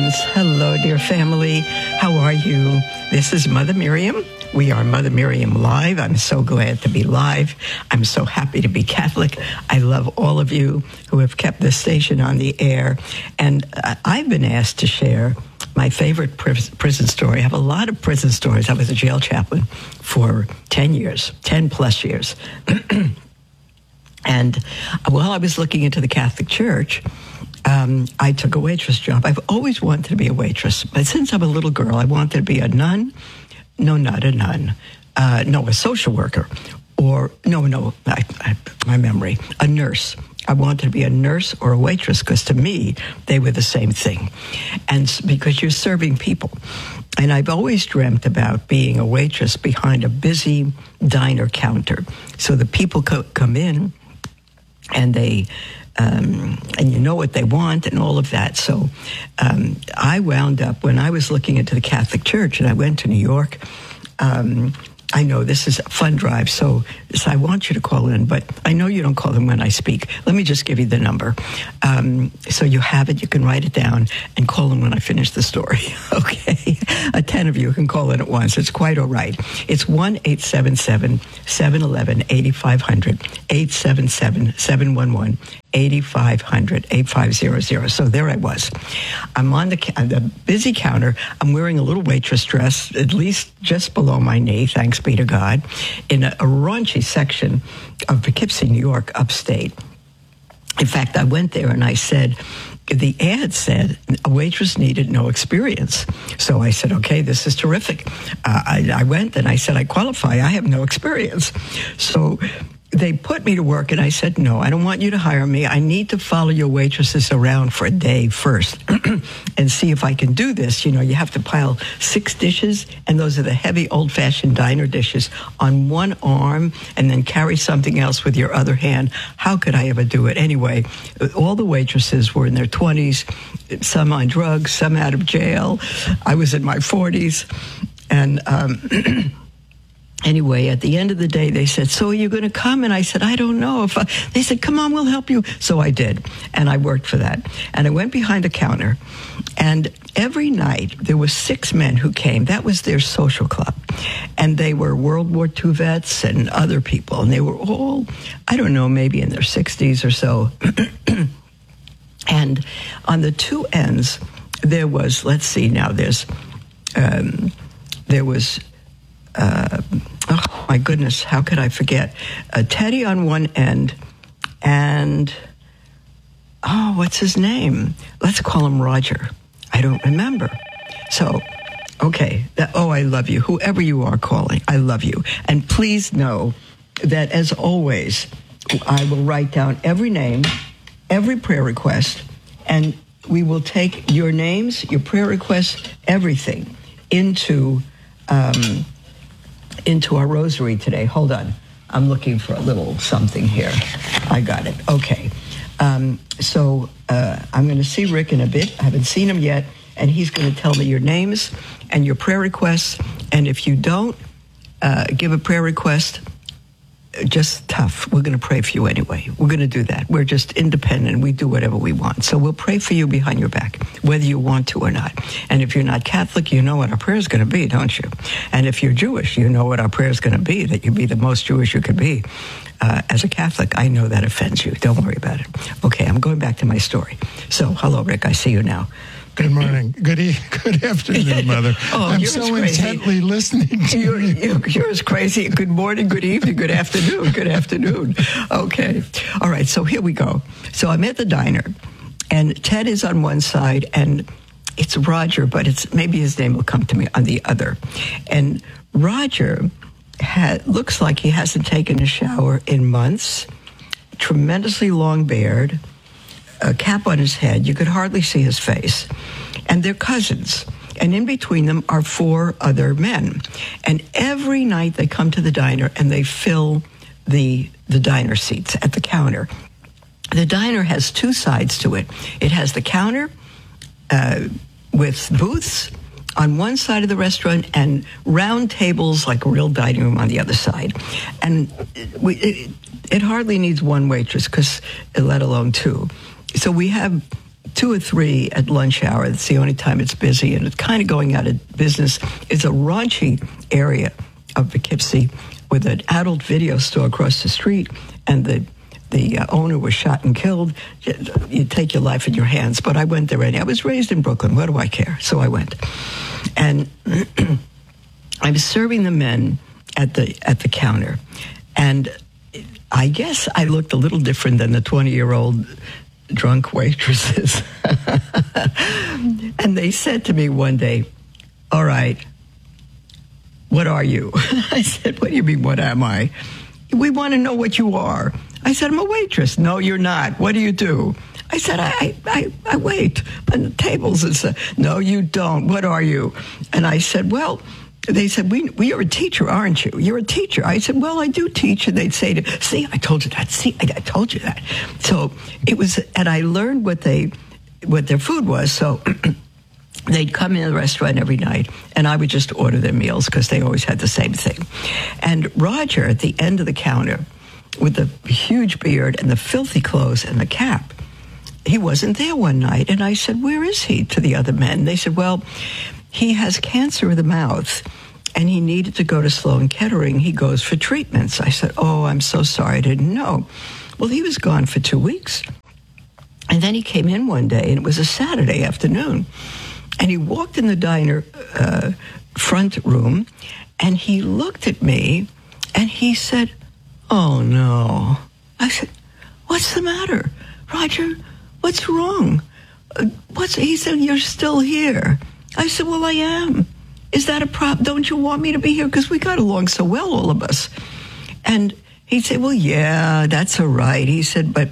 friends. Hello, dear family. How are you? This is Mother Miriam. We are Mother Miriam Live. I'm so glad to be live. I'm so happy to be Catholic. I love all of you who have kept this station on the air. And I've been asked to share my favorite prison story. I have a lot of prison stories. I was a jail chaplain for 10 plus years. And while I was looking into the Catholic Church, I took a waitress job. I've always wanted to be a waitress. But since I'm a little girl, I wanted to be a nun. No, not a nun. A social worker. Or, my memory, a nurse. I wanted to be a nurse or a waitress because to me, they were the same thing. And because you're serving people. And I've always dreamt about being a waitress behind a busy diner counter. So the people come in and they... and you know what they want and all of that. So I wound up, when I was looking into the Catholic Church, and I went to New York, I know this is a fun drive, so I want you to call in, but I know you don't call in when I speak. Let me just give you the number. So you have it, you can write it down, and call in when I finish the story, okay? 10 of you can call in at once. It's quite all right. It's 1-877-711-8500, 877-711-8500, 8500. So there I was. I'm on the busy counter. I'm wearing a little waitress dress, at least just below my knee, thanks be to God, in a raunchy section of Poughkeepsie, New York, upstate. In fact, I went there and I said, the ad said a waitress needed no experience. So I said, okay, this is terrific. I went and I said, I qualify. I have no experience. So they put me to work, and I said, no, I don't want you to hire me. I need to follow your waitresses around for a day first and see if I can do this. You know, you have to pile 6 dishes, and those are the heavy old-fashioned diner dishes, on one arm and then carry something else with your other hand. How could I ever do it? Anyway, all the waitresses were in their 20s, some on drugs, some out of jail. I was in my 40s, and... Anyway, at the end of the day, they said, so are you going to come? And I said, I don't know. They said, come on, we'll help you. So I did, and I worked for that. And I went behind a counter, and every night there were 6 men who came. That was their social club. And they were World War II vets and other people. And they were all, I don't know, maybe in their 60s or so. And on the 2 ends, there was, let's see now, oh my goodness, how could I forget? Teddy on one end, and, what's his name? Let's call him Roger. I don't remember. So, okay, I love you. Whoever you are calling, I love you. And please know that, as always, I will write down every name, every prayer request, and we will take your names, your prayer requests, everything into our rosary today. Hold on. I'm looking for a little something here. I got it. Okay. So I'm going to see Rick in a bit. I haven't seen him yet, and he's going to tell me your names and your prayer requests. And if you don't give a prayer request, just tough. We're going to pray for you anyway. We're going to do that. We're just independent. We do whatever we want. So we'll pray for you behind your back, whether you want to or not. And if you're not Catholic, you know what our prayer is going to be, don't you? And if you're Jewish, you know what our prayer is going to be, that you be the most Jewish you could be. As a Catholic, I know that offends you. Don't worry about it. Okay, I'm going back to my story. So, hello, Rick. I see you now. Good morning. Good afternoon, Mother. I'm so intently listening to you. You're as crazy. Good morning, good evening, good afternoon. Okay. All right, so here we go. So I'm at the diner, and Ted is on one side, and it's Roger, but maybe his name will come to me on the other. And Roger looks like he hasn't taken a shower in months, tremendously long beard, a cap on his head. You could hardly see his face. And they're cousins. And in between them are 4 other men. And every night they come to the diner and they fill the diner seats at the counter. The diner has 2 sides to it. It has the counter with booths on one side of the restaurant and round tables like a real dining room on the other side. And it hardly needs one waitress, let alone 2. So we have 2 or 3 at lunch hour. It's the only time it's busy, and it's kind of going out of business. It's a raunchy area of Poughkeepsie with an adult video store across the street, and the owner was shot and killed. You take your life in your hands. But I went there anyway. I was raised in Brooklyn. What do I care? So I went. And I was serving the men at the counter. And I guess I looked a little different than the 20-year-old drunk waitresses. And they said to me one day, "All right, what are you?" I said, "What do you mean, what am I?" "We want to know what you are." I said, "I'm a waitress." "No, you're not. What do you do?" I said, I wait on the tables. And said, "No, you don't. What are you?" And I said, "Well," they said, "You're a teacher, aren't you? You're a teacher." I said, "Well, I do teach." And they'd say to, "See, I told you that. See, I told you that." So it was, and I learned what their food was. So they'd come in the restaurant every night, and I would just order their meals because they always had the same thing. And Roger, at the end of the counter, with the huge beard and the filthy clothes and the cap, he wasn't there one night. And I said, "Where is he?" to the other men. They said, "Well, he has cancer of the mouth, and he needed to go to Sloan Kettering. He goes for treatments." I said, "Oh, I'm so sorry, I didn't know." Well, he was gone for 2 weeks. And then he came in one day, and it was a Saturday afternoon. And he walked in the diner front room, and he looked at me, and he said, "Oh, no." I said, "What's the matter? Roger, what's wrong?" He said, "You're still here." I said, "Well, I am. Is that a problem? Don't you want me to be here? Because we got along so well, all of us." And he said, "Well, yeah, that's all right." He said, "But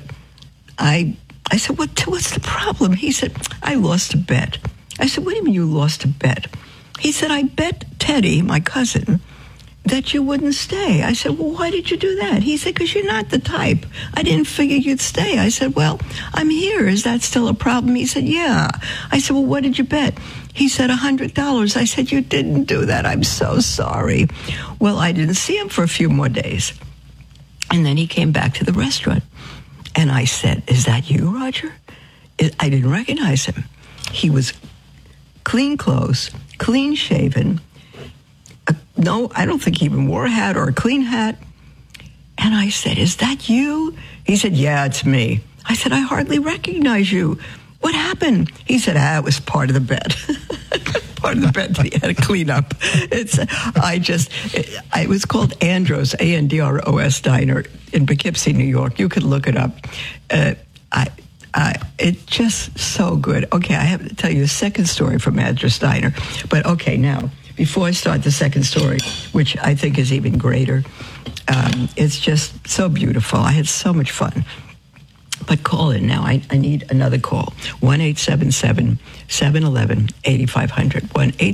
I said, what's the problem?" He said, "I lost a bet." I said, "What do you mean you lost a bet?" He said, "I bet Teddy, my cousin, that you wouldn't stay." I said, "Well, why did you do that?" He said, "Because you're not the type. I didn't figure you'd stay." I said, "Well, I'm here. Is that still a problem?" He said, "Yeah." I said, "Well, what did you bet?" He said, $100. I said, "You didn't do that. I'm so sorry." Well, I didn't see him for a few more days. And then he came back to the restaurant. And I said, "Is that you, Roger?" I didn't recognize him. He was clean clothes, clean shaven. No, I don't think he even wore a hat or a clean hat. And I said, "Is that you?" He said, "Yeah, it's me." I said, "I hardly recognize you. What happened?" He said, "It was part of the bet." Part of the bet that he had to clean up. It was called Andros, Andros Diner in Poughkeepsie, New York. You could look it up. It's just so good. Okay, I have to tell you a second story from Andros Diner. But okay, now, before I start the second story, which I think is even greater, it's just so beautiful. I had so much fun. But call in now. I need another call. 1-877-711-8500.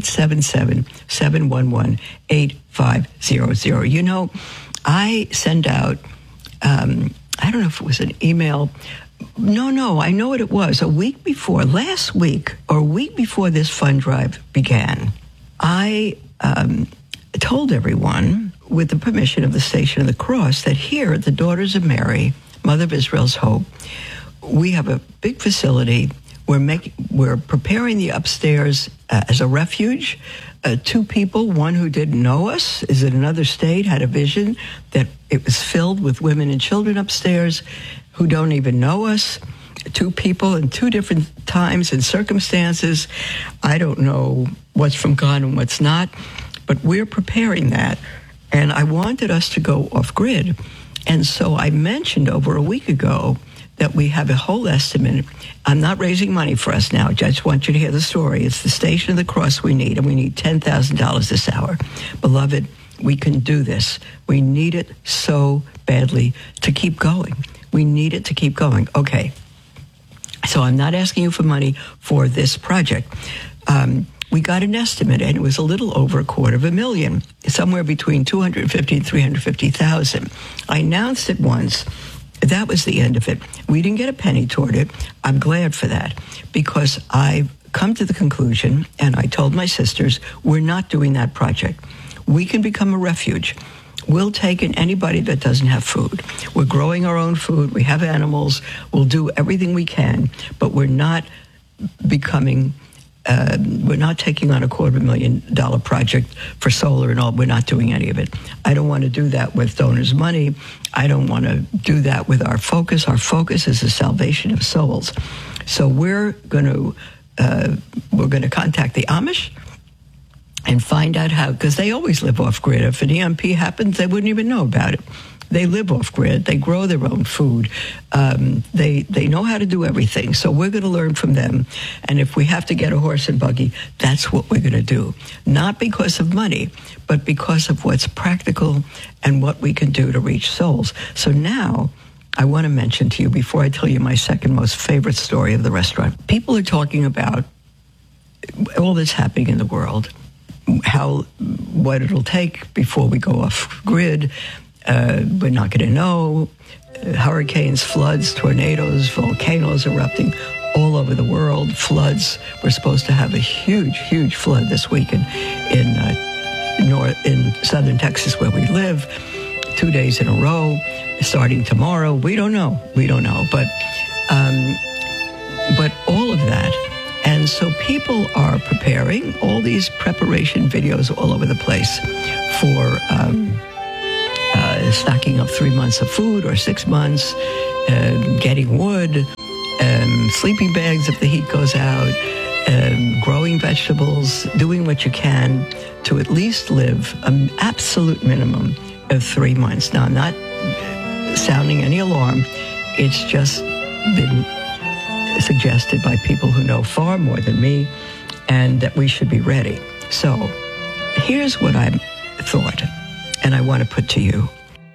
1-877-711-8500. You know, I send out, I don't know if it was an email. No, I know what it was. Last week this fund drive began, I told everyone, with the permission of the Station of the Cross, that here at the Daughters of Mary, Mother of Israel's Hope, we have a big facility. We're preparing the upstairs as a refuge. 2 people, one who didn't know us, is in another state, had a vision that it was filled with women and children upstairs who don't even know us. 2 people in 2 different times and circumstances. I don't know what's from God and what's not, but we're preparing that. And I wanted us to go off grid. And so I mentioned over a week ago that we have a whole estimate. I'm not raising money for us now. I just want you to hear the story. It's the Station of the Cross we need, and we need $10,000 this hour. Beloved, we can do this. We need it so badly to keep going. We need it to keep going. Okay. So I'm not asking you for money for this project. We got an estimate, and it was a little over $250,000, somewhere between $250,000 and $350,000. I announced it once. That was the end of it. We didn't get a penny toward it. I'm glad for that, because I've come to the conclusion, and I told my sisters, we're not doing that project. We can become a refuge. We'll take in anybody that doesn't have food. We're growing our own food. We have animals. We'll do everything we can, but we're not taking on a $250,000 project for solar and all. We're not doing any of it. I don't want to do that with donors' money. I don't want to do that with our focus. Our focus is the salvation of souls. So we're going to contact the Amish and find out how, because they always live off grid. If an EMP happens, they wouldn't even know about it. They live off grid. They grow their own food. They know how to do everything. So we're going to learn from them. And if we have to get a horse and buggy, that's what we're going to do. Not because of money, but because of what's practical and what we can do to reach souls. So now I want to mention to you, before I tell you my second most favorite story of the restaurant, people are talking about all that's happening in the world, what it'll take before we go off grid. We're not going to know. Hurricanes, floods, tornadoes, volcanoes erupting all over the world. Floods. We're supposed to have a huge flood this week in southern Texas where we live. 2 days in a row, starting tomorrow. We don't know. But all of that. And so people are preparing all these preparation videos all over the place for stocking up 3 months of food or 6 months, getting wood, sleeping bags if the heat goes out, growing vegetables, doing what you can to at least live an absolute minimum of 3 months. Now, I'm not sounding any alarm. It's just been suggested by people who know far more than me, and that we should be ready. So here's what I thought, and I want to put to you.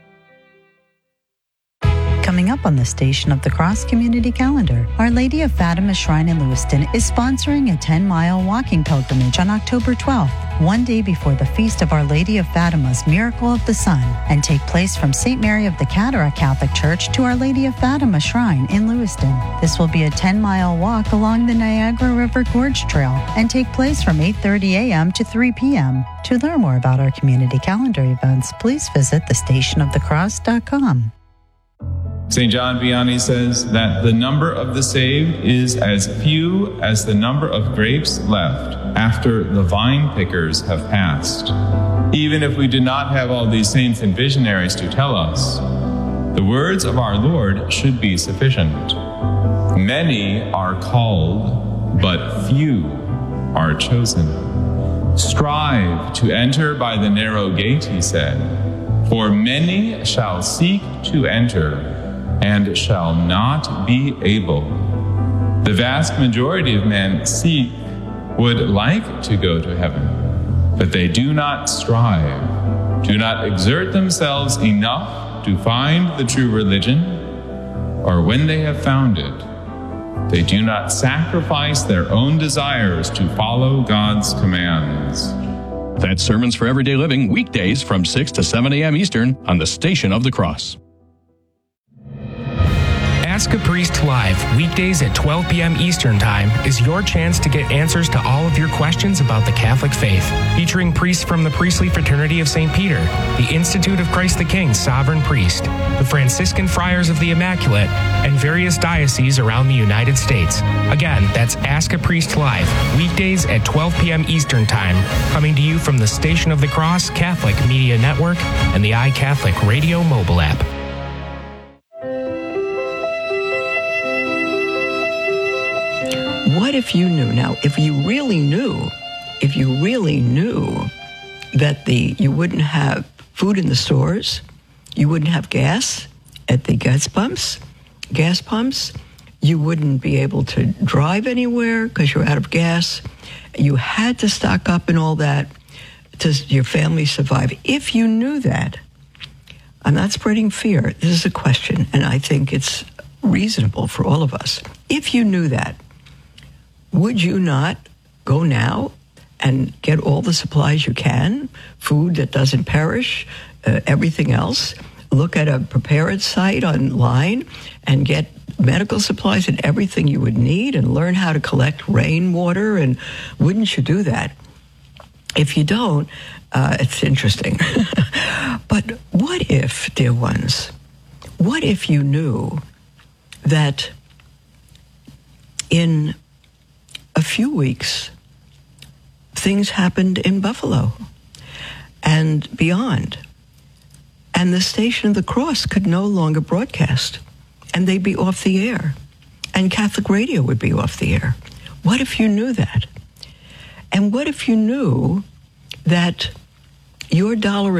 Coming up on the Station of the Cross Community Calendar, Our Lady of Fatima Shrine in Lewiston is sponsoring a 10-mile walking pilgrimage on October 12th, one day before the feast of Our Lady of Fatima's Miracle of the Sun, and take place from St. Mary of the Cataract Catholic Church to Our Lady of Fatima Shrine in Lewiston. This will be a 10-mile walk along the Niagara River Gorge Trail and take place from 8:30 a.m. to 3 p.m. To learn more about our community calendar events, please visit thestationofthecross.com. St. John Vianney says that the number of the saved is as few as the number of grapes left after the vine pickers have passed. Even if we do not have all these saints and visionaries to tell us, the words of our Lord should be sufficient. Many are called, but few are chosen. Strive to enter by the narrow gate, he said, for many shall seek to enter and shall not be able. The vast majority of men would like to go to heaven, but they do not strive, do not exert themselves enough to find the true religion, or when they have found it, they do not sacrifice their own desires to follow God's commands. That's Sermons for Everyday Living, weekdays from 6 to 7 a.m. Eastern on the Station of the Cross. Ask a Priest Live, weekdays at 12 p.m. Eastern Time, is your chance to get answers to all of your questions about the Catholic faith. Featuring priests from the Priestly Fraternity of St. Peter, the Institute of Christ the King Sovereign Priest, the Franciscan Friars of the Immaculate, and various dioceses around the United States. Again, that's Ask a Priest Live, weekdays at 12 p.m. Eastern Time, coming to you from the Station of the Cross Catholic Media Network and the iCatholic Radio mobile app. What if you knew? Now, if you really knew that you wouldn't have food in the stores, you wouldn't have gas at the gas pumps, you wouldn't be able to drive anywhere because you're out of gas. You had to stock up and all that to your family survive. If you knew that, I'm not spreading fear. This is a question, and I think it's reasonable for all of us. If you knew that, would you not go now and get all the supplies you can, food that doesn't perish, everything else? Look at a preparedness site online and get medical supplies and everything you would need and learn how to collect rainwater. And wouldn't you do that? If you don't, it's interesting. But But what if, dear ones, what if you knew that in a few weeks, things happened in Buffalo and beyond, and the Station of the Cross could no longer broadcast, and they'd be off the air, and Catholic radio would be off the air? What if you knew that? And what if you knew that your $1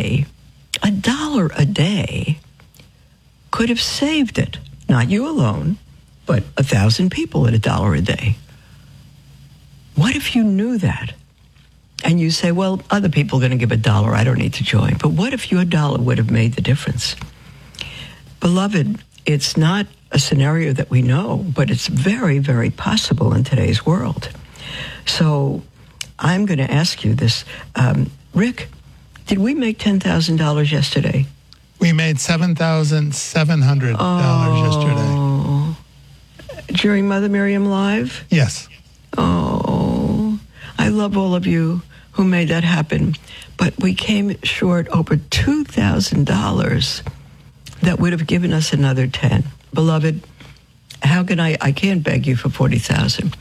a day, could have saved it? Not you alone, but 1,000 people at $1 a day. What if you knew that? And you say, well, other people are going to give $1. I don't need to join. But what if your $1 would have made the difference? Beloved, it's not a scenario that we know, but it's very, very possible in today's world. So I'm going to ask you this. Rick, did we make $10,000 yesterday? We made $7,700 yesterday. During Mother Miriam Live? Yes. Oh, I love all of you who made that happen. But we came short over $2,000 that would have given us another 10. Beloved, how can I can't beg you for 40,000.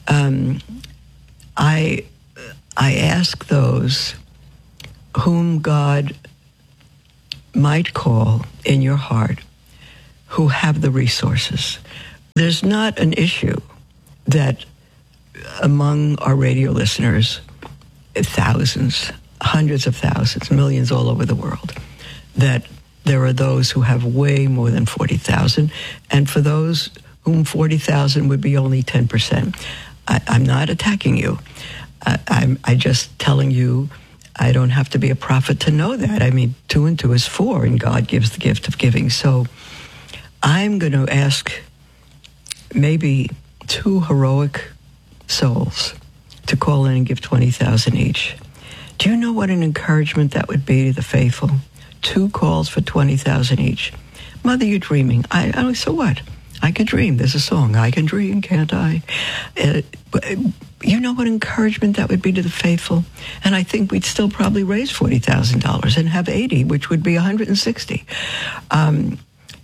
I ask those whom God might call in your heart who have the resources. There's not an issue that among our radio listeners, thousands, hundreds of thousands, millions all over the world, that there are those who have way more than 40,000, and for those whom 40,000 would be only 10%. I'm not attacking you. I'm just telling you, I don't have to be a prophet to know that. I mean, 2 and 2 is 4, and God gives the gift of giving. So I'm going to ask maybe 2 heroic souls to call in and give 20,000 each. Do you know what an encouragement that would be to the faithful? 2 calls for 20,000 each. Mother, you're dreaming. So what? I can dream. There's a song. I can dream, can't I? You know what encouragement that would be to the faithful? And I think we'd still probably raise $40,000 and have 80, which would be 160. I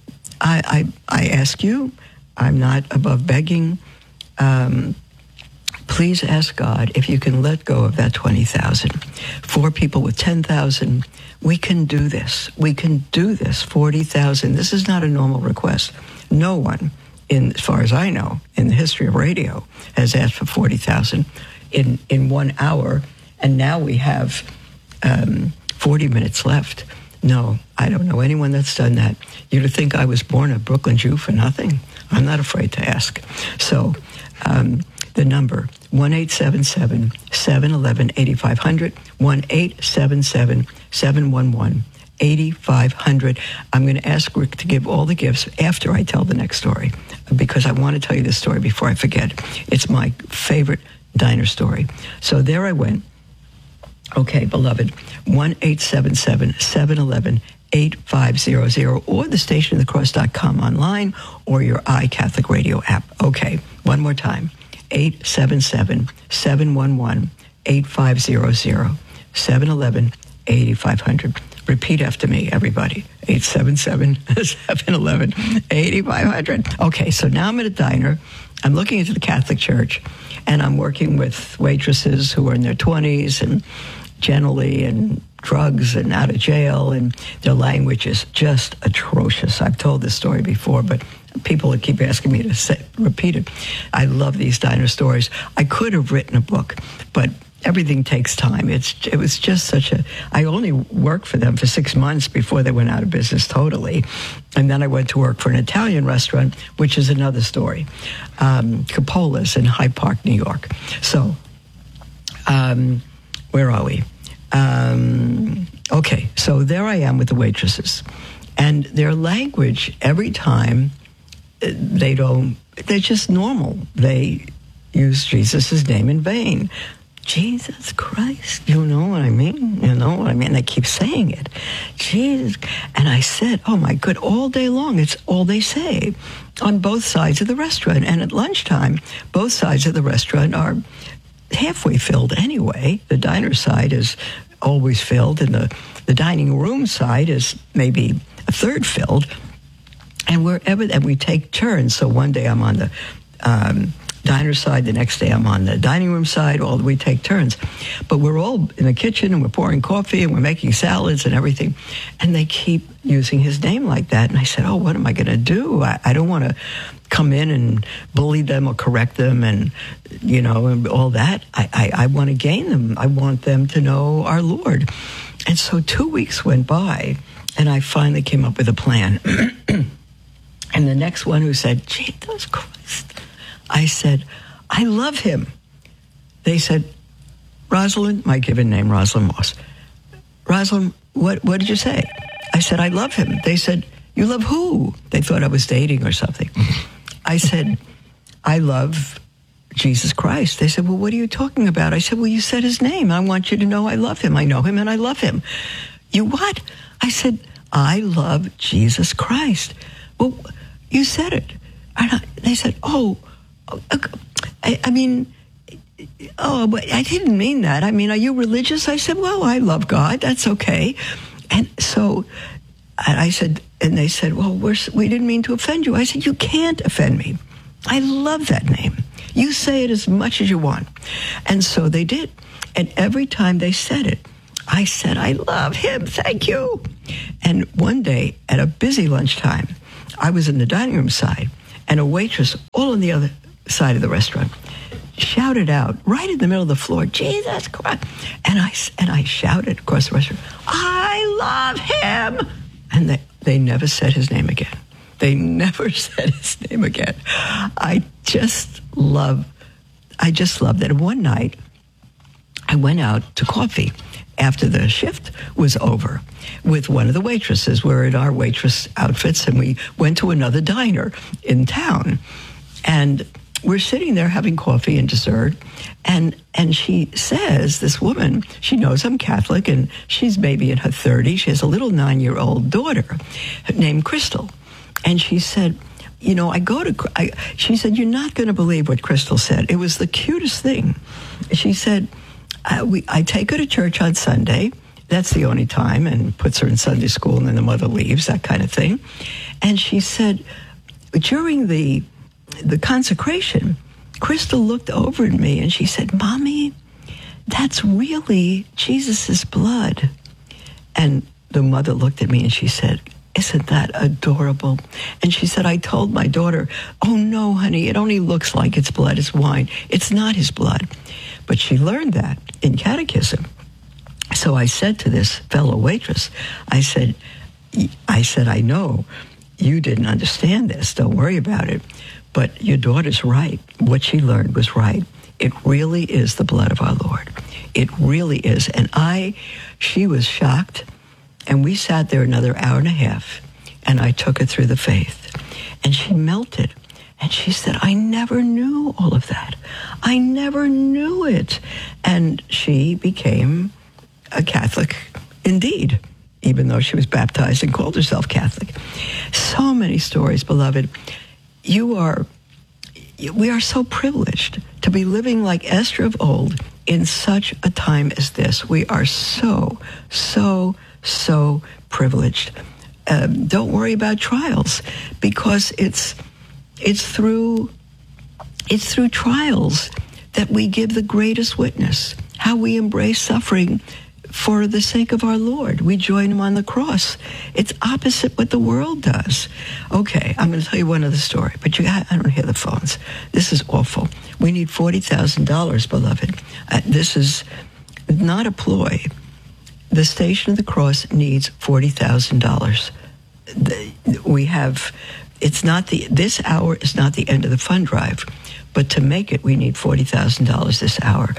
ask you, I'm not above begging. Please ask God if you can let go of that 20,000. 4 people with 10,000, we can do this. We can do this. 40,000. This is not a normal request. No one, as far as I know, in the history of radio, has asked for 40,000 in 1 hour, and now we have 40 minutes left. No, I don't know anyone that's done that. You'd think I was born a Brooklyn Jew for nothing. I'm not afraid to ask. So the number, 1-877-711-8500, 1-877-711-8500. I'm going to ask Rick to give all the gifts after I tell the next story, because I want to tell you this story before I forget. It's my favorite diner story. So there I went. Okay, beloved, 1-877-711-8500, or the stationofthecross.com online, or your iCatholic Radio app. Okay, one more time. 877-711-8500, 711-8500. Repeat after me, everybody. 877-711-8500. Okay, so now I'm at a diner. I'm looking into the Catholic Church, and I'm working with waitresses who are in their 20s and generally in drugs and out of jail, and their language is just atrocious. I've told this story before, but people keep asking me to repeat it. I love these diner stories. I could have written a book, but everything takes time. It was just such a... I only worked for them for 6 months before they went out of business totally. And then I went to work for an Italian restaurant, which is another story. Capola's in Hyde Park, New York. So, where are we? Okay, so there I am with the waitresses. And their language, every time, they're just normal. They use Jesus' name in vain. Jesus Christ, you know what I mean? You know what I mean? They keep saying it. Jesus. And I said, oh my God, all day long, it's all they say on both sides of the restaurant. And at lunchtime, both sides of the restaurant are halfway filled anyway. The diner side is always filled, and the dining room side is maybe a third filled. And and we take turns. So one day I'm on the diner side, the next day I'm on the dining room side. We take turns. But we're all in the kitchen, and we're pouring coffee, and we're making salads and everything. And they keep using his name like that. And I said, oh, what am I going to do? I don't want to come in and bully them or correct them and, and all that. I want to gain them. I want them to know our Lord. And so 2 weeks went by, and I finally came up with a plan. And the next one who said, Jesus Christ, I said, I love him. They said, Rosalind, my given name, Rosalind Moss. Rosalind, what did you say? I said, I love him. They said, you love who? They thought I was dating or something. I said, I love Jesus Christ. They said, well, what are you talking about? I said, well, you said his name. I want you to know I love him. I know him and I love him. You what? I said, I love Jesus Christ. Well, you said it. They said, but I didn't mean that. I mean, are you religious? I said, well, I love God. That's okay. And so I said, and they said, well, we didn't mean to offend you. I said, you can't offend me. I love that name. You say it as much as you want. And so they did. And every time they said it, I said, I love him. Thank you. And one day at a busy lunchtime, I was in the dining room side, and a waitress all on the other side of the restaurant shouted out right in the middle of the floor, Jesus Christ. And I shouted across the restaurant, I love him. And they never said his name again. They never said his name again. I just love that. And one night, I went out to coffee after the shift was over with one of the waitresses. We're in our waitress outfits, and we went to another diner in town. And we're sitting there having coffee and dessert, and she says, this woman, she knows I'm Catholic, and she's maybe in her 30s. She has a little 9-year-old daughter named Crystal. And she said, she said, you're not going to believe what Crystal said. It was the cutest thing. She said, I take her to church on Sunday. That's the only time, and puts her in Sunday school, and then the mother leaves, that kind of thing. And she said, during the consecration, Crystal looked over at me and she said, Mommy, that's really Jesus's blood. And the mother looked at me and she said, isn't that adorable? And she said, I told my daughter, oh no, honey, it only looks like it's blood, it's wine. It's not his blood. But she learned that in catechism. So I said to this fellow waitress, I said, I know you didn't understand this. Don't worry about it. But your daughter's right. What she learned was right. It really is the blood of our Lord. It really is. And she was shocked. And we sat there another hour and a half. And I took her through the faith. And she melted. And she said, I never knew all of that. I never knew it. And she became a Catholic indeed, even though she was baptized and called herself Catholic. So many stories, beloved. We are so privileged to be living like Esther of old in such a time as this. We are so, so, so privileged. Don't worry about trials, because it's through trials that we give the greatest witness, how we embrace suffering for the sake of our Lord. We join him on the cross. It's opposite what the world does. Okay, I'm going to tell you one other story, but I don't hear the phones. This is awful. We need $40,000, beloved. This is not a ploy. The Station of the Cross needs $40,000. This hour is not the end of the fund drive, but to make it, we need $40,000 this hour.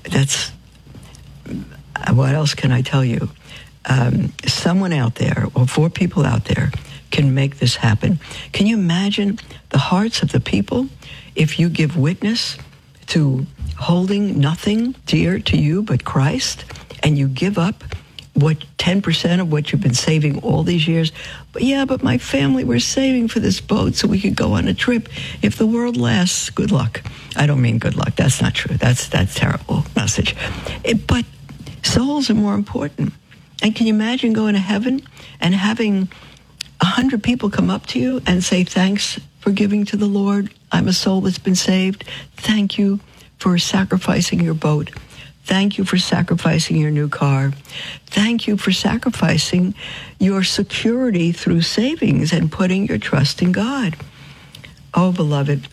What else can I tell you? Someone out there, or 4 people out there, can make this happen. Can you imagine the hearts of the people if you give witness to holding nothing dear to you but Christ, and you give up 10% of what you've been saving all these years? But my family, we're saving for this boat so we could go on a trip. If the world lasts, good luck. I don't mean good luck. That's not true. That's a terrible message. But Souls are more important. And can you imagine going to heaven and having 100 people come up to you and say, thanks for giving to the Lord. I'm a soul that's been saved. Thank you for sacrificing your boat. Thank you for sacrificing your new car. Thank you for sacrificing your security through savings and putting your trust in God. Oh, beloved,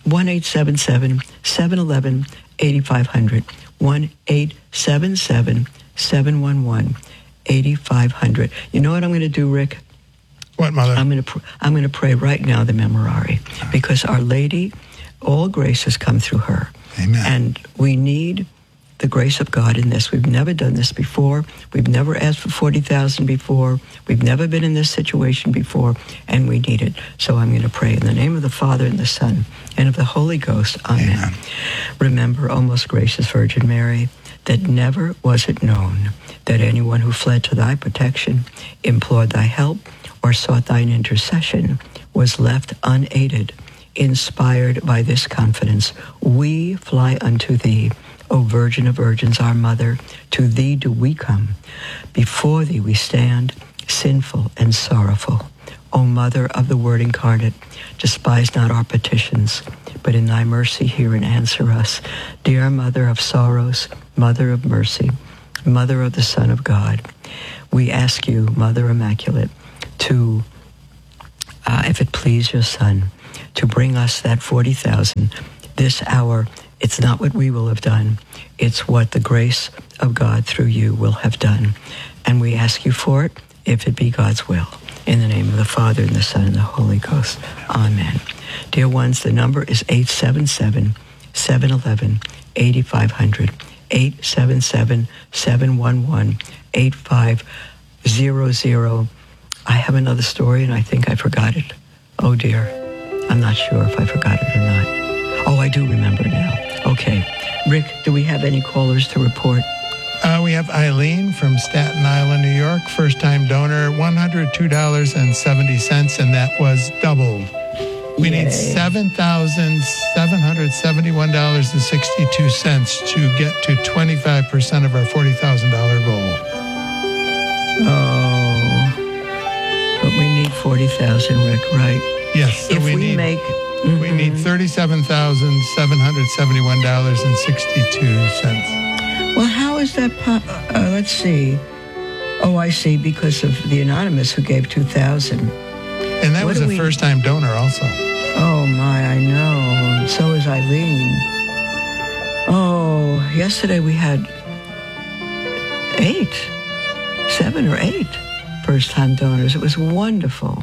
1-877-711-8500. 1-877-711-8500. You know what I'm going to do, Rick? What, Mother? I'm going to pray right now the Memorare, because Our Lady, all grace has come through her. Amen. And we need the grace of God in this. We've never done this before. We've never asked for 40,000 before. We've never been in this situation before, and we need it. So I'm going to pray in the name of the Father and the Son and of the Holy Ghost. Amen. Amen. Remember, O most gracious Virgin Mary, that never was it known that anyone who fled to thy protection, implored thy help, or sought thine intercession was left unaided. Inspired by this confidence, we fly unto thee, O Virgin of Virgins, our Mother. To thee do we come. Before thee we stand, sinful and sorrowful. O Mother of the Word incarnate, despise not our petitions, but in thy mercy hear and answer us. Dear Mother of sorrows, Mother of mercy, Mother of the Son of God, we ask you, Mother Immaculate, to, if it please your Son, to bring us that 40,000 this hour. It's not what we will have done. It's what the grace of God through you will have done. And we ask you for it, if it be God's will. In the name of the Father, and the Son, and the Holy Ghost. Amen. Dear ones, the number is 877-711-8500. 877-711-8500. I have another story, and I think I forgot it. Oh, dear. I'm not sure if I forgot it or not. Oh, I do remember now. Okay. Rick, do we have any callers to report? We have Eileen from Staten Island, New York. First-time donor, $102.70, and that was doubled. We need $7,771.62 to get to 25% of our $40,000 goal. Oh, but we need 40,000, Rick, right? Yes. So if we need $37,771.62. Well, how is that? Let's see. Oh, I see. Because of the anonymous who gave 2,000. And that was a first-time donor, also. Oh my, I know. So is Eileen. Oh, yesterday we had 7 or 8 first-time donors. It was wonderful.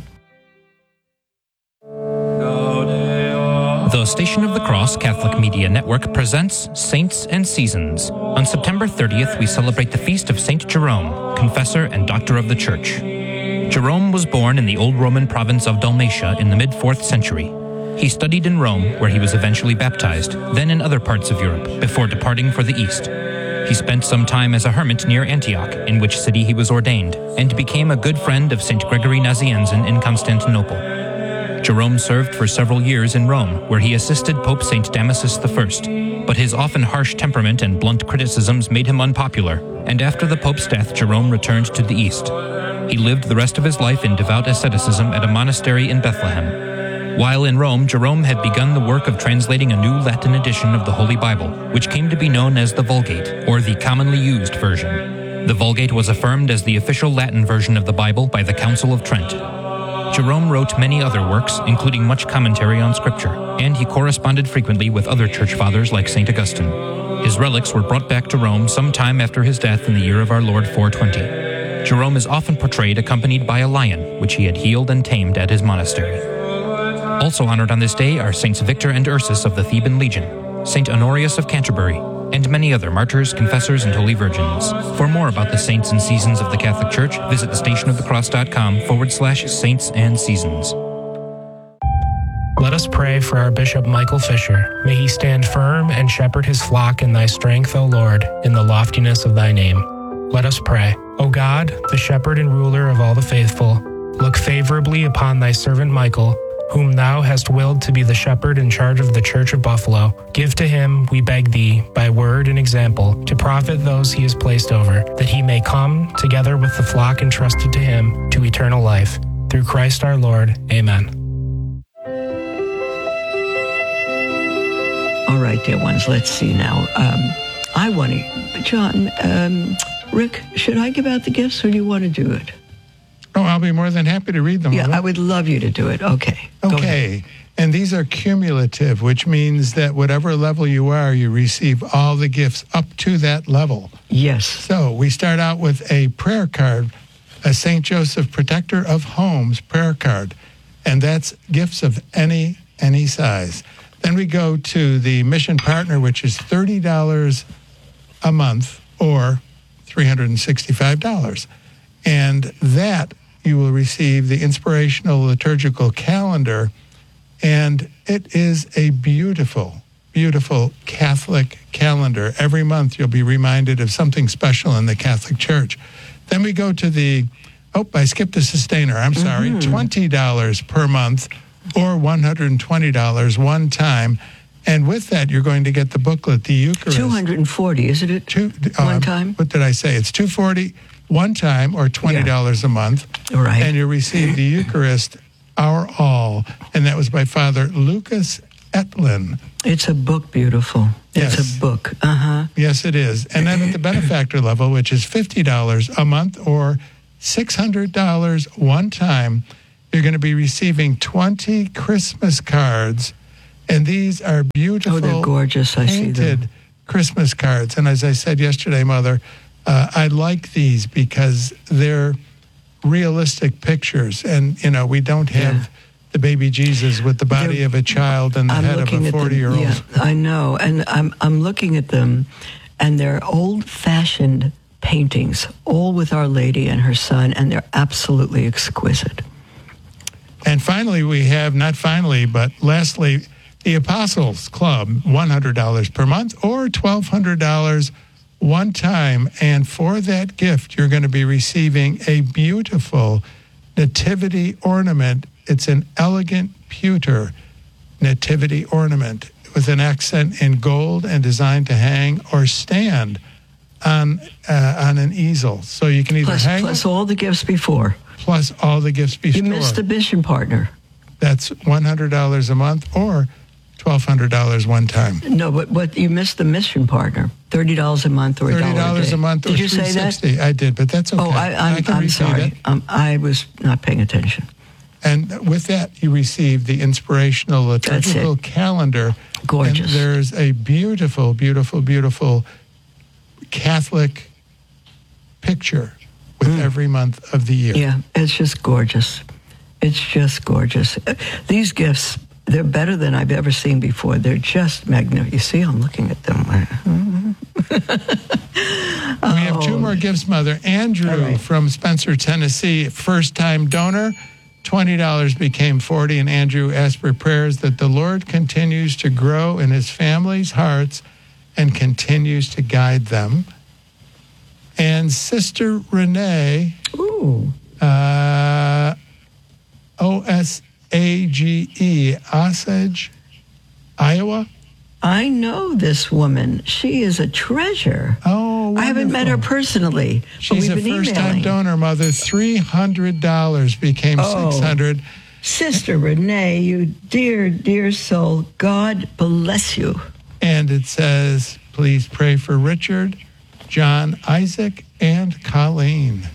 The Station of the Cross Catholic Media Network presents Saints and Seasons. On September 30th, we celebrate the feast of Saint Jerome, confessor and doctor of the Church. Jerome was born in the old Roman province of Dalmatia in the mid-4th century. He studied in Rome, where he was eventually baptized, then in other parts of Europe, before departing for the East. He spent some time as a hermit near Antioch, in which city he was ordained, and became a good friend of St. Gregory Nazianzen in Constantinople. Jerome served for several years in Rome, where he assisted Pope St. Damasus I, but his often harsh temperament and blunt criticisms made him unpopular, and after the Pope's death, Jerome returned to the East. He lived the rest of his life in devout asceticism at a monastery in Bethlehem. While in Rome, Jerome had begun the work of translating a new Latin edition of the Holy Bible, which came to be known as the Vulgate, or the commonly used version. The Vulgate was affirmed as the official Latin version of the Bible by the Council of Trent. Jerome wrote many other works, including much commentary on Scripture, and he corresponded frequently with other church fathers like St. Augustine. His relics were brought back to Rome some time after his death in the year of our Lord 420. Jerome is often portrayed accompanied by a lion, which he had healed and tamed at his monastery. Also honored on this day are Saints Victor and Ursus of the Theban Legion, Saint Honorius of Canterbury, and many other martyrs, confessors, and holy virgins. For more about the saints and seasons of the Catholic Church, visit thestationofthecross.com/saints and seasons. Let us pray for our Bishop Michael Fisher. May he stand firm and shepherd his flock in thy strength, O Lord, in the loftiness of thy name. Let us pray. O God, the shepherd and ruler of all the faithful, look favorably upon thy servant Michael, whom thou hast willed to be the shepherd in charge of the Church of Buffalo. Give to him, we beg thee, by word and example, to profit those he has placed over, that he may come, together with the flock entrusted to him, to eternal life. Through Christ our Lord. Amen. All right, dear ones, let's see now. I want to, John, Rick, should I give out the gifts or do you want to do it? Oh, I'll be more than happy to read them. Yeah, I would love you to do it. Okay. Okay. And these are cumulative, which means that whatever level you are, you receive all the gifts up to that level. Yes. So we start out with a prayer card, a St. Joseph Protector of Homes prayer card. And that's gifts of any size. Then we go to the Mission Partner, which is $30 a month or $365. And that you will receive the Inspirational Liturgical Calendar. And it is a beautiful, beautiful Catholic calendar. Every month you'll be reminded of something special in the Catholic Church. Then we go to I skipped a sustainer. I'm sorry. $20 per month or $120 one time. And with that, you're going to get the booklet, the Eucharist. $240, isn't it? One time? What did I say? It's $240 one time or $20 a month. Right. And you receive the Eucharist, Our All. And that was by Father Lucas Etlin. It's a book, beautiful. Yes. It's a book. Uh-huh. Yes, it is. And then at the benefactor level, which is $50 a month or $600 one time, you're going to be receiving 20 Christmas cards. And these are beautiful, they're gorgeous. I see them. painted Christmas cards. And as I said yesterday, Mother, I like these because they're realistic pictures. And, we don't have the baby Jesus with the body of a child and the head of a 40-year-old. Yeah, I know. And I'm looking at them, and they're old-fashioned paintings, all with Our Lady and her Son, and they're absolutely exquisite. And finally, lastly, the Apostles Club, $100 per month or $1,200 one time. And for that gift, you're going to be receiving a beautiful nativity ornament. It's an elegant pewter nativity ornament with an accent in gold and designed to hang or stand on an easel. So you can either hang plus all the gifts before. Plus all the gifts before. You missed the Mission Partner. That's $100 a month or $1,200 one time. No, but you missed the Mission Partner. $30 a month or $30 a month or $360. Did you say that? I did, but that's okay. Oh, I'm sorry. I was not paying attention. And with that, you receive the Inspirational Liturgical Calendar. Gorgeous. And there's a beautiful, beautiful, beautiful Catholic picture with every month of the year. Yeah, it's just gorgeous. It's just gorgeous. These gifts, they're better than I've ever seen before. They're just magnificent. You see, I'm looking at them. We have two more gifts, Mother. Andrew from Spencer, Tennessee, first-time donor. $20 became $40, and Andrew asked for prayers that the Lord continues to grow in his family's hearts and continues to guide them. And Sister Renee, Osage, Osage, Iowa. I know this woman. She is a treasure. Oh, wonderful. I haven't met her personally. She's a first-time donor, Mother. $300 became $600. Sister Renee, you dear, dear soul, God bless you. And it says, please pray for Richard, John, Isaac, and Colleen.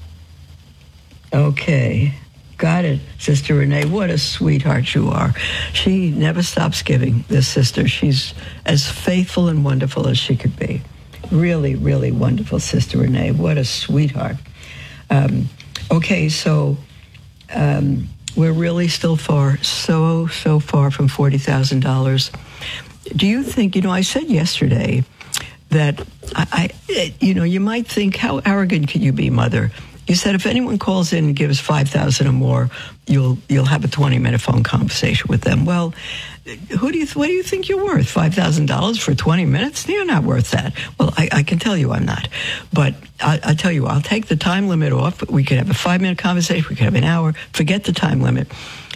Okay. Got it, Sister Renee. What a sweetheart you are. She never stops giving, this sister. She's as faithful and wonderful as she could be. Really, really wonderful, Sister Renee. What a sweetheart. Okay, so we're really still so far from $40,000. Do you think, I said yesterday that, you might think, how arrogant can you be, Mother? You said if anyone calls in and gives $5,000 or more, you'll have a 20-minute phone conversation with them. Well, what do you think you're worth? $5,000 for 20 minutes? You're not worth that. Well, I can tell you I'm not. But I tell you, I'll take the time limit off. We could have a 5-minute conversation. We could have an hour. Forget the time limit.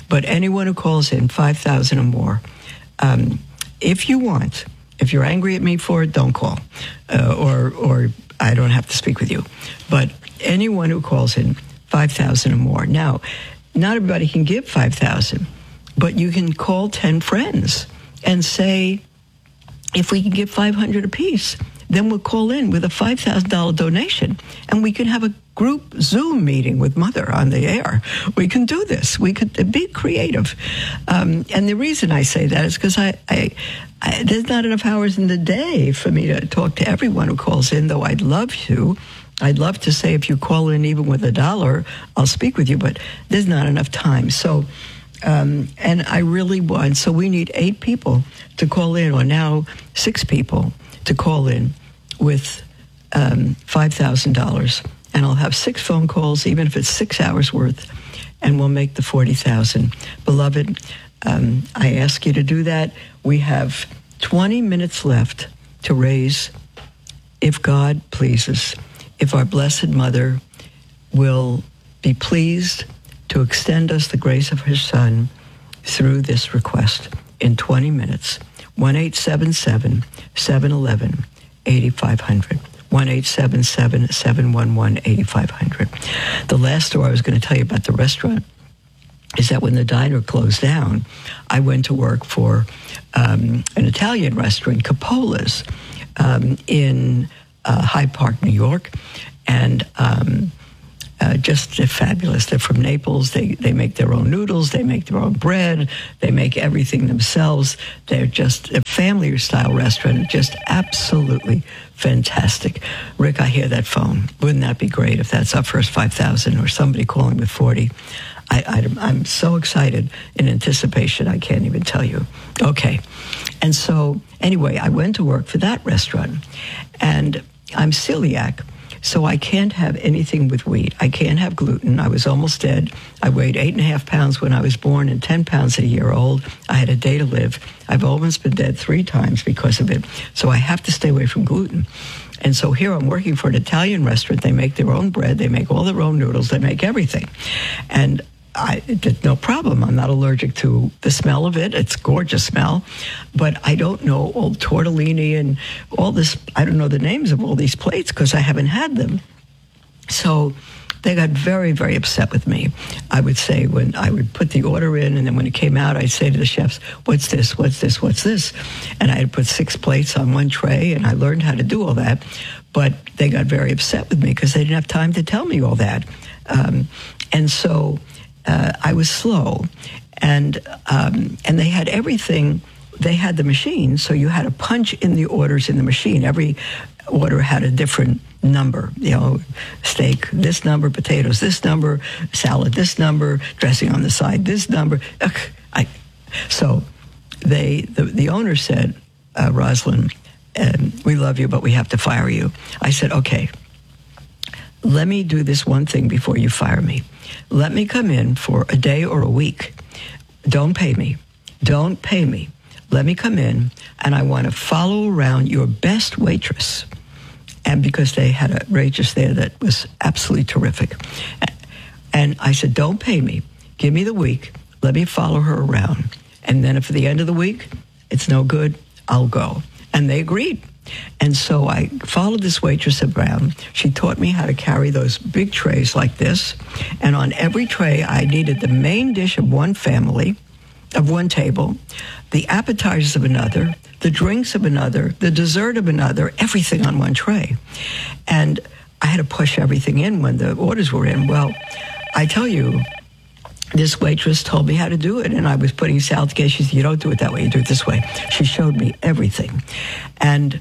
But anyone who calls in 5,000 or more, if you want, if you're angry at me for it, don't call, or I don't have to speak with you. But anyone who calls in 5,000 or more. Now, not everybody can give 5,000, but you can call 10 friends and say, if we can give 500 apiece, then we'll call in with a $5,000 donation, and we can have a group Zoom meeting with Mother on the air. We can do this. We could be creative. And the reason I say that is because there's not enough hours in the day for me to talk to everyone who calls in, though I'd love to. I'd love to say if you call in even with $1, I'll speak with you, but there's not enough time. So, and I really want, so we need 8 people to call in, or now 6 people to call in with $5,000. And I'll have 6 phone calls, even if it's 6 hours worth, and we'll make the 40,000. Beloved, I ask you to do that. We have 20 minutes left to raise, if God pleases, if our Blessed Mother will be pleased to extend us the grace of her Son through this request in 20 minutes. 1-877-711-8500. 1-877-711-8500. The last story I was going to tell you about the restaurant is that when the diner closed down, I went to work for an Italian restaurant, Capola's, in Hyde Park, New York, and just fabulous. They're from Naples. They make their own noodles. They make their own bread. They make everything themselves. They're just a family-style restaurant, just absolutely fantastic. Rick, I hear that phone. Wouldn't that be great if that's our first 5,000 or somebody calling with 40? I'm so excited in anticipation, I can't even tell you. Okay. And so, anyway, I went to work for that restaurant, and I'm celiac, so I can't have anything with wheat. I can't have gluten. I was almost dead. I weighed 8.5 pounds when I was born and 10 pounds at a year old. I had a day to live. I've almost been dead 3 times because of it, so I have to stay away from gluten. And so here I'm working for an Italian restaurant. They make their own bread. They make all their own noodles. They make everything. And no problem. I'm not allergic to the smell of it. It's a gorgeous smell. But I don't know all tortellini and all this. I don't know the names of all these plates because I haven't had them. So they got very, very upset with me. I would say when I would put the order in, and then when it came out, I'd say to the chefs, what's this, what's this, what's this? And I had put 6 plates on one tray, and I learned how to do all that. But they got very upset with me because they didn't have time to tell me all that. And so I was slow, and they had everything. They had the machine, so you had to punch in the orders in the machine. Every order had a different number. Steak this number, potatoes this number, salad this number, dressing on the side this number. So the owner said, Rosalind, we love you, but we have to fire you. I said, okay, let me do this one thing before you fire me. Let me come in for a day or a week. Don't pay me. Don't pay me. Let me come in, and I want to follow around your best waitress. And because they had a waitress there that was absolutely terrific. And I said, don't pay me. Give me the week. Let me follow her around. And then if at the end of the week it's no good, I'll go. And they agreed. And so I followed this waitress around. She taught me how to carry those big trays like this. And on every tray, I needed the main dish of one family, of one table, the appetizers of another, the drinks of another, the dessert of another, everything on one tray. And I had to push everything in when the orders were in. Well, I tell you, this waitress told me how to do it, and I was putting salad together. She said, you don't do it that way, you do it this way. She showed me everything. And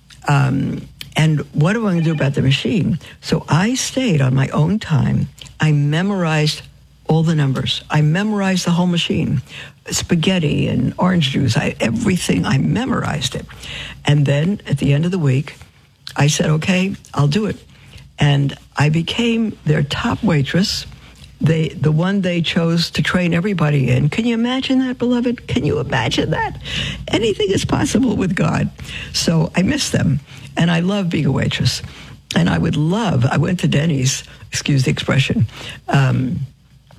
what am I going to do about the machine? So I stayed on my own time. I memorized all the numbers. I memorized the whole machine. Spaghetti and orange juice, everything, I memorized it. And then at the end of the week, I said, okay, I'll do it. And I became their top waitress, the one they chose to train everybody in. Can you imagine that, beloved? Can you imagine that? Anything is possible with God. So I miss them, and I love being a waitress. And I went to Denny's, excuse the expression,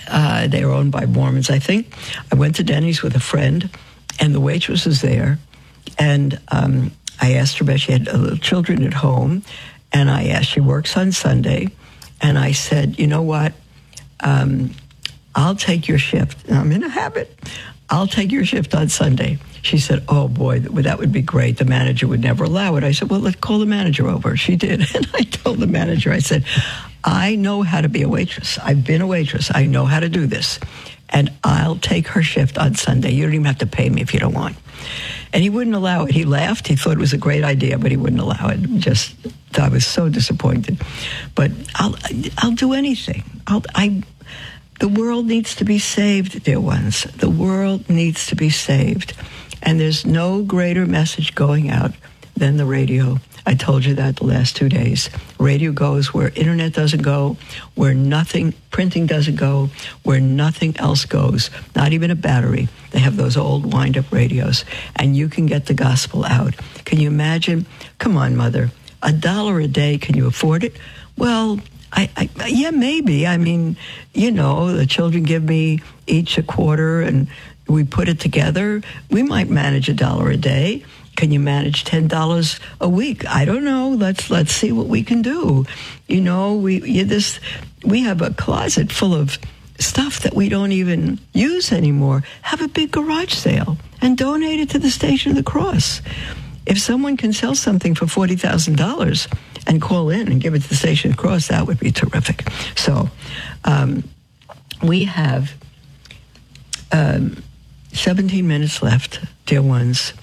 They were owned by Mormons, I think. I went to Denny's with a friend, and the waitress was there. And I asked her about, she had little children at home, and I asked, she works on Sunday, and I said, you know what, I'll take your shift. And I'm in a habit. I'll take your shift on Sunday. She said, oh, boy, that would be great. The manager would never allow it. I said, well, let's call the manager over. She did. And I told the manager, I said, I know how to be a waitress. I've been a waitress. I know how to do this. And I'll take her shift on Sunday. You don't even have to pay me if you don't want. And he wouldn't allow it. He laughed. He thought it was a great idea, but he wouldn't allow it. I was so disappointed. But I'll do anything. The world needs to be saved, dear ones. The world needs to be saved. And there's no greater message going out than the radio. I told you that the last 2 days. Radio goes where internet doesn't go, where printing doesn't go, where nothing else goes, not even a battery. They have those old wind-up radios, and you can get the gospel out. Can you imagine? Come on, Mother. $1 a day, can you afford it? Well, yeah, maybe. I mean, the children give me each a quarter, and we put it together. We might manage $1 a day. Can you manage $10 a week? I don't know. Let's see what we can do. We have a closet full of stuff that we don't even use anymore. Have a big garage sale and donate it to the Station of the Cross. If someone can sell something for $40,000 and call in and give it to the Station of the Cross, that would be terrific. So we have 17 minutes left, dear ones.